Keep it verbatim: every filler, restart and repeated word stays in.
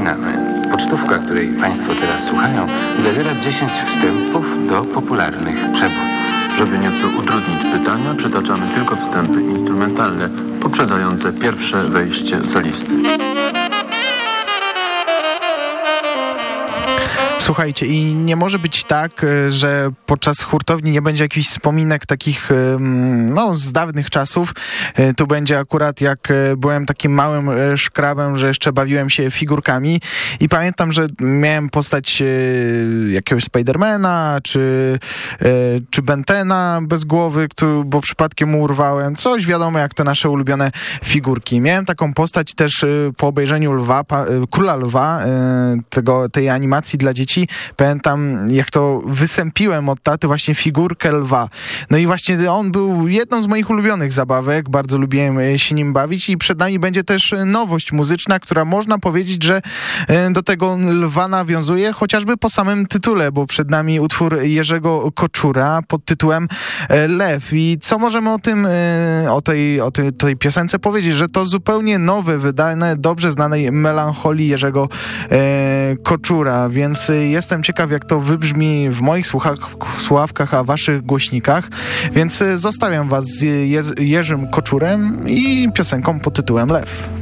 Przypominamy, pocztówka, której Państwo teraz słuchają, zawiera dziesięć wstępów do popularnych przebojów. Żeby nieco utrudnić pytania, przytaczamy tylko wstępy instrumentalne, poprzedzające pierwsze wejście solisty. Słuchajcie, i nie może być tak, że podczas hurtowni nie będzie jakichś wspominek takich, no, z dawnych czasów. Tu będzie akurat jak byłem takim małym szkrabem, że jeszcze bawiłem się figurkami i pamiętam, że miałem postać jakiegoś Spidermana, czy, czy Bentena bez głowy, który, bo przypadkiem mu urwałem. Coś wiadomo, jak te nasze ulubione figurki. Miałem taką postać też po obejrzeniu Lwa, pa, Króla Lwa, tego, tej animacji dla dzieci. Pamiętam, jak to wysępiłem od taty właśnie figurkę lwa. No i właśnie on był jedną z moich ulubionych zabawek. Bardzo lubiłem się nim bawić i przed nami będzie też nowość muzyczna, która można powiedzieć, że do tego lwa nawiązuje, chociażby po samym tytule, bo przed nami utwór Jerzego Koczura pod tytułem Lew. I co możemy o tym, o tej, o tej, tej piosence powiedzieć? Że to zupełnie nowe wydane, dobrze znanej melancholii Jerzego Koczura, więc jestem ciekaw, jak to wybrzmi w moich słuchach, słuchawkach, a waszych głośnikach, więc zostawiam was z Jerzym Koczurem i piosenką pod tytułem Lew.